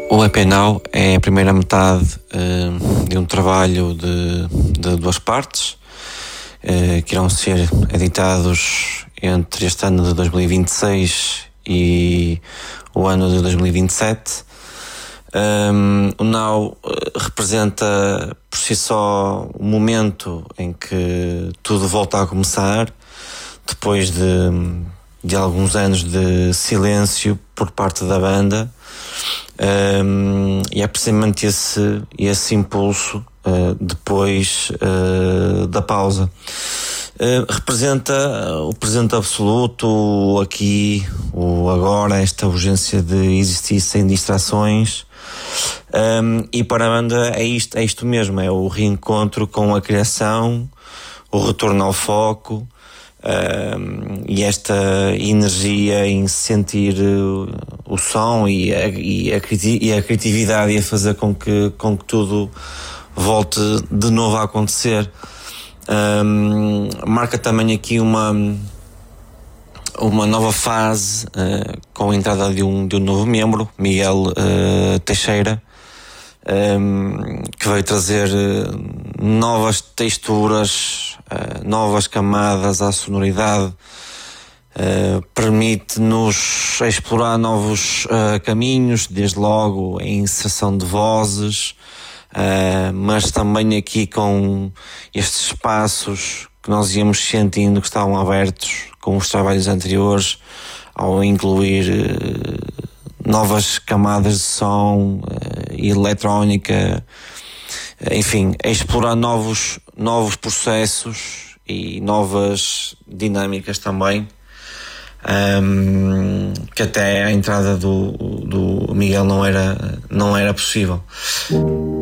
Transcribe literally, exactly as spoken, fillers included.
O E P Now é a primeira metade uh, de um trabalho de, de duas partes, uh, que irão ser editados entre este ano de dois mil e vinte e seis e o ano de dois mil e vinte e sete. Um, o Now representa por si só o momento em que tudo volta a começar, depois de, de alguns anos de silêncio por parte da banda. Um, e é precisamente esse, esse impulso uh, depois uh, da pausa. Uh, representa o presente absoluto, o aqui, o agora, esta urgência de existir sem distrações. Um, e para a banda é isto, é isto mesmo, é o reencontro com a criação, o retorno ao foco. Um, e esta energia em sentir o, o som e a, e, a, e a criatividade, e a fazer com que, com que tudo volte de novo a acontecer. Um, marca também aqui uma uma nova fase, uh, com a entrada de um, de um novo membro, Miguel uh, Teixeira, um, que veio trazer uh, novas texturas, uh, novas camadas à sonoridade, uh, permite-nos explorar novos uh, caminhos, desde logo a inserção de vozes, uh, mas também aqui com estes espaços que nós íamos sentindo que estavam abertos com os trabalhos anteriores, ao incluir uh, novas camadas de som, uh, eletrónica, uh, enfim, a explorar novos, novos processos e novas dinâmicas também, um, que até a entrada do, do Miguel não era, não era possível.